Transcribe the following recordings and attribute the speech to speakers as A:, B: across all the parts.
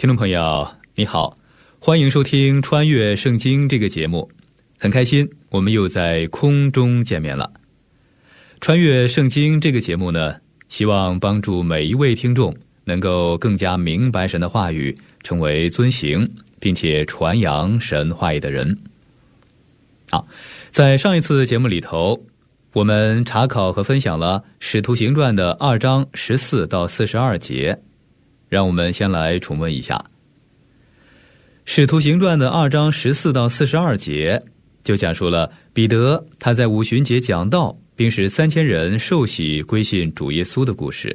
A: 听众朋友你好，欢迎收听穿越圣经这个节目，很开心我们又在空中见面了。穿越圣经这个节目呢，希望帮助每一位听众能够更加明白神的话语，成为遵行并且传扬神话语的人。好，在上一次节目里头，我们查考和分享了使徒行传的2章14到42节，让我们先来重温一下。使徒行传的2章14到42节就讲述了彼得他在五旬节讲道，并使3000人受洗归信主耶稣的故事。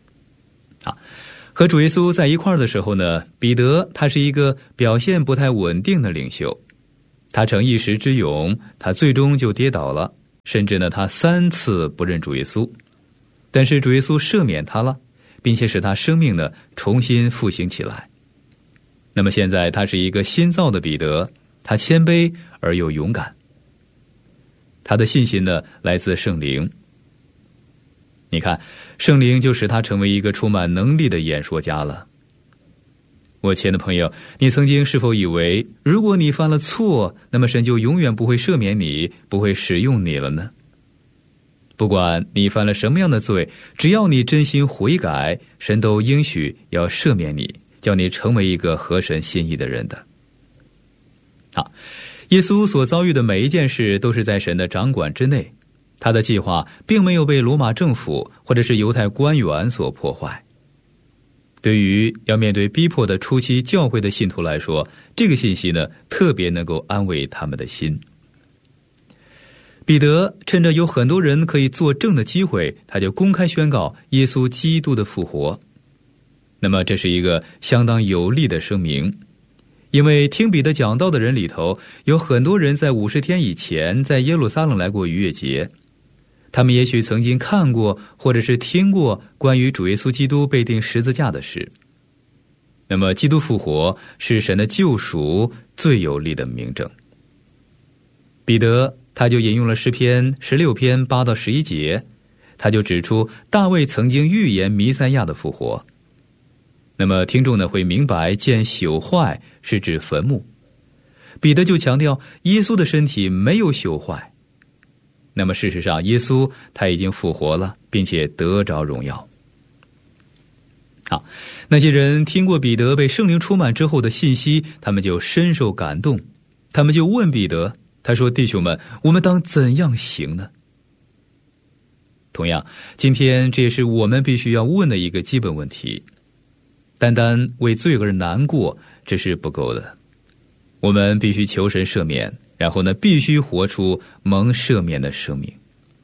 A: 和主耶稣在一块儿的时候呢，彼得他是一个表现不太稳定的领袖，他逞一时之勇，他最终就跌倒了，甚至呢他3次不认主耶稣，但是主耶稣赦免他了，并且使他生命呢重新复兴起来。那么现在他是一个新造的彼得，他谦卑而又勇敢，他的信心呢来自圣灵。你看，圣灵就使他成为一个充满能力的演说家了。我亲爱的朋友，你曾经是否以为如果你犯了错，那么神就永远不会赦免你，不会使用你了呢？不管你犯了什么样的罪，只要你真心悔改，神都应许要赦免你，叫你成为一个合神心意的人的。好，耶稣所遭遇的每一件事都是在神的掌管之内，他的计划并没有被罗马政府或者是犹太官员所破坏。对于要面对逼迫的初期教会的信徒来说，这个信息呢特别能够安慰他们的心。彼得趁着有很多人可以作证的机会，他就公开宣告耶稣基督的复活。那么这是一个相当有力的声明，因为听彼得讲道的人里头，有很多人在50天以前在耶路撒冷来过逾越节，他们也许曾经看过或者是听过关于主耶稣基督被钉十字架的事。那么基督复活是神的救赎最有力的明证。彼得他就引用了诗篇16篇8到11节，他就指出大卫曾经预言弥赛亚的复活。那么听众呢会明白见朽坏是指坟墓，彼得就强调耶稣的身体没有朽坏。那么事实上耶稣他已经复活了，并且得着荣耀。好，那些人听过彼得被圣灵充满之后的信息，他们就深受感动，他们就问彼得，他说，弟兄们，我们当怎样行呢？同样，今天这也是我们必须要问的一个基本问题。单单为罪而难过，这是不够的，我们必须求神赦免，然后呢必须活出蒙赦免的生命。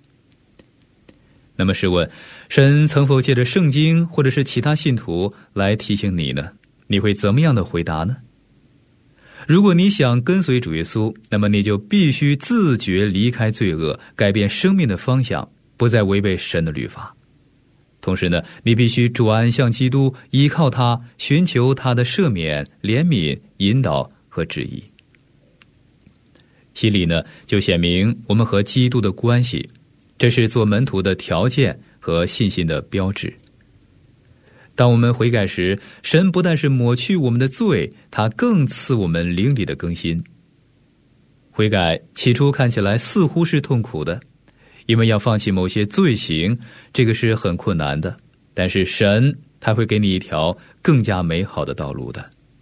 A: 那么试问，神曾否借着圣经或者是其他信徒来提醒你呢？你会怎么样的回答呢？如果你想跟随主耶稣，那么你就必须自觉离开罪恶，改变生命的方向，不再违背神的律法。同时呢，你必须转向基督，依靠他，寻求他的赦免、怜悯、引导和指引。洗礼呢，就显明我们和基督的关系，这是做门徒的条件和信心的标志。当我们悔改时，神不但是抹去我们的罪，他更赐我们灵里的更新。悔改起初看起来似乎是痛苦的，因为要放弃某些罪行，这个是很困难的，但是神他会给你一条更加美好的道路的。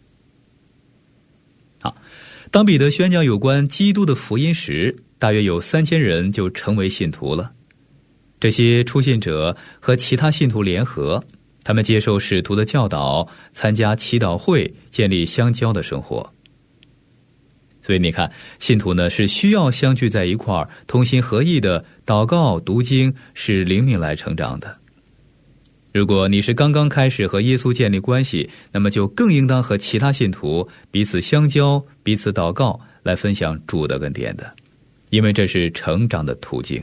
A: 好，当彼得宣讲有关基督的福音时，大约有3000人就成为信徒了。这些初信者和其他信徒联合，他们接受使徒的教导，参加祈祷会，建立相交的生活。所以你看，信徒呢是需要相聚在一块儿，同心合意的祷告、读经，使灵命来成长的。如果你是刚刚开始和耶稣建立关系，那么就更应当和其他信徒彼此相交，彼此祷告，来分享主的恩典的，因为这是成长的途径。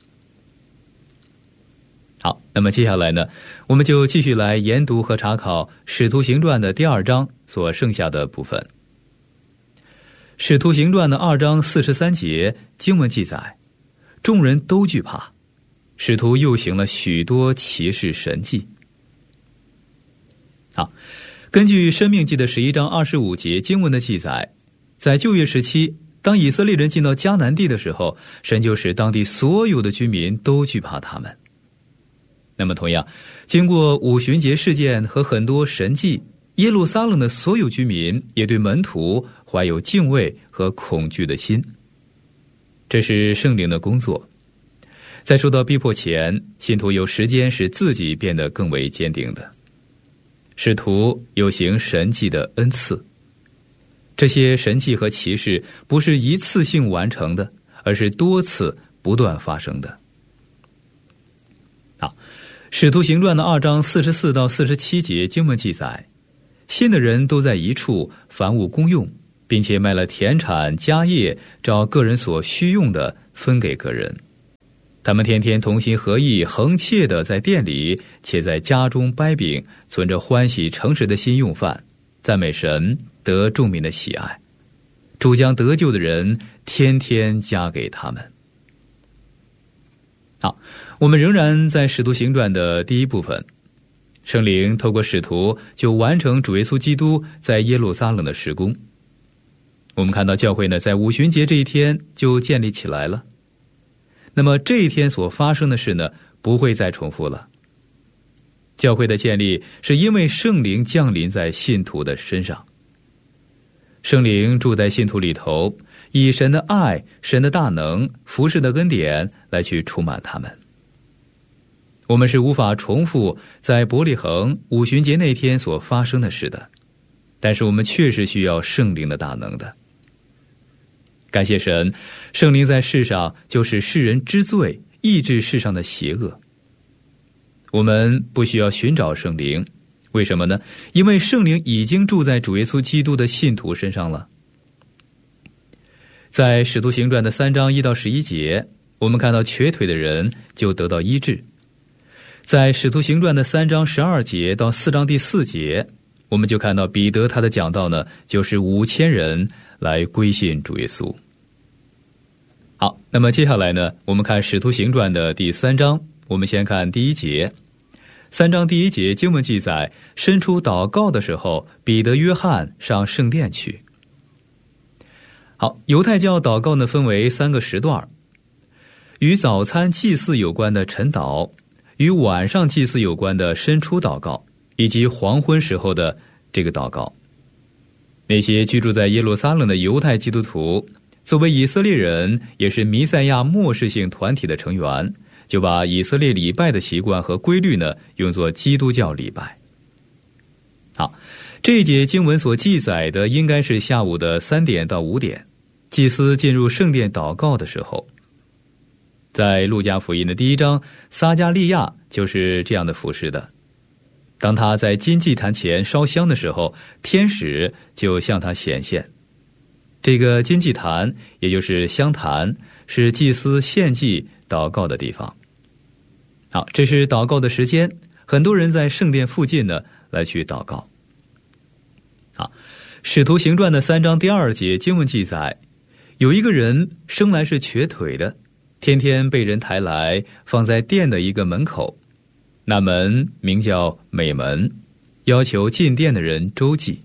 A: 好，那么接下来呢，我们就继续来研读和查考《使徒行传》的第2章所剩下的部分。使徒行传的2章43节经文记载，众人都惧怕，使徒又行了许多奇事神迹。好， 根据《申命记》的11章25节经文的记载，在旧约时期，当以色列人进到迦南地的时候，神就使当地所有的居民都惧怕他们。那么同样，经过五旬节事件和很多神迹，耶路撒冷的所有居民也对门徒怀有敬畏和恐惧的心。这是圣灵的工作。在受到逼迫前，信徒有时间使自己变得更为坚定的。使徒有行神迹的恩赐，这些神迹和奇事不是一次性完成的，而是多次不断发生的。使徒行传的2章44到47节经文记载，信的人都在一处，凡物公用，并且卖了田产家业，照个人所需用的分给个人。他们天天同心合意，恒切的在店里，且在家中掰饼，存着欢喜诚实的心用饭，赞美神，得众民的喜爱。主将得救的人天天加给他们。好，我们仍然在使徒行传的第一部分，圣灵透过使徒就完成主耶稣基督在耶路撒冷的事工。我们看到教会呢，在五旬节这一天就建立起来了。那么这一天所发生的事呢，不会再重复了。教会的建立是因为圣灵降临在信徒的身上，圣灵住在信徒里头，以神的爱、神的大能、服事的恩典来去充满他们。我们是无法重复在伯利恒五旬节那天所发生的事的，但是我们确实需要圣灵的大能的。感谢神，圣灵在世上就是世人知罪，抑制世上的邪恶。我们不需要寻找圣灵，为什么呢？因为圣灵已经住在主耶稣基督的信徒身上了。在使徒行传的3章1到11节，我们看到瘸腿的人就得到医治。在使徒行传的3章12节到4章第4节，我们就看到彼得他的讲道呢，就是5000人来归信主耶稣。好，那么接下来呢，我们看使徒行传的第3章，我们先看第1节。3章第1节经文记载，伸出祷告的时候，彼得、约翰上圣殿去。好，犹太教祷告呢，分为3个时段，与早餐祭祀有关的晨祷，与晚上祭祀有关的伸出祷告，以及黄昏时候的这个祷告。那些居住在耶路撒冷的犹太基督徒，作为以色列人，也是弥赛亚末世性团体的成员，就把以色列礼拜的习惯和规律呢，用作基督教礼拜。好，这一节经文所记载的应该是下午的3点到5点，祭司进入圣殿祷告的时候。在路加福音的第1章，撒加利亚就是这样的服侍的。当他在金祭坛前烧香的时候，天使就向他显现。这个金祭坛也就是香坛，是祭司献祭祷告的地方。好，这是祷告的时间，很多人在圣殿附近呢来去祷告。好，使徒行传的3章第2节经文记载，有一个人生来是瘸腿的，天天被人抬来放在殿的一个门口，那门名叫美门，要求进殿的人周济。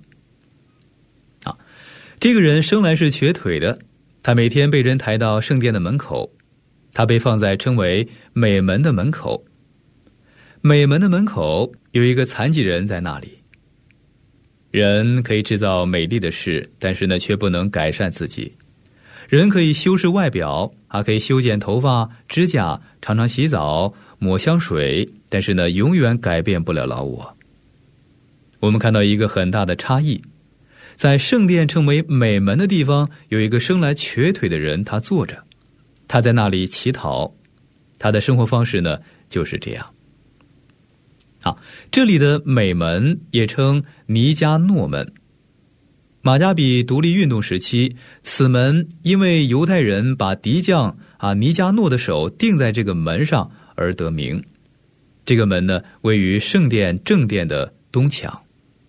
A: 这个人生来是瘸腿的，他每天被人抬到圣殿的门口，他被放在称为美门的门口。美门的门口有一个残疾人在那里。人可以制造美丽的事，但是呢，却不能改善自己。人可以修饰外表，还可以修剪头发、指甲，常常洗澡、抹香水，但是呢，永远改变不了老我。我们看到一个很大的差异。在圣殿称为美门的地方，有一个生来瘸腿的人，他坐着，他在那里乞讨，他的生活方式呢就是这样。好，这里的美门也称尼加诺门。马加比独立运动时期，此门因为犹太人把敌将尼加诺的手钉在这个门上而得名。这个门呢，位于圣殿正殿的东墙。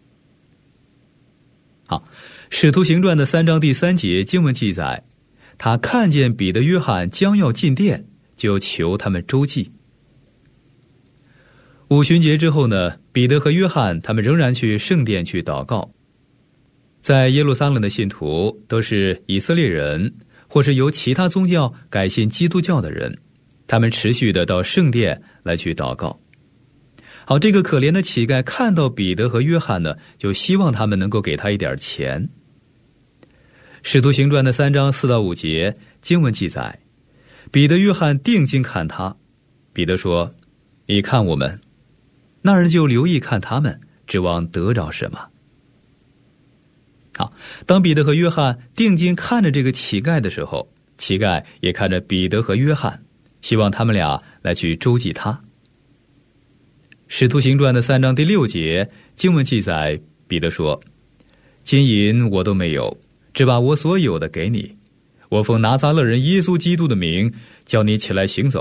A: 好，使徒行传的3章第3节经文记载，他看见彼得、约翰将要进殿，就求他们周济。 五旬节之后呢，彼得和约翰他们仍然去圣殿去祷告。在耶路撒冷的信徒都是以色列人，或是由其他宗教改信基督教的人，他们持续的到圣殿来去祷告。好，这个可怜的乞丐看到彼得和约翰呢，就希望他们能够给他一点钱。使徒行传的3章4到5节经文记载，彼得约翰定睛看他，彼得说：你看我们。那人就留意看他们，指望得着什么。好，当彼得和约翰定睛看着这个乞丐的时候，乞丐也看着彼得和约翰，希望他们俩来去周济他。使徒行传的3章第6节经文记载，彼得说：金银我都没有，只把我所有的给你，我奉拿撒勒人耶稣基督的名叫你起来行走。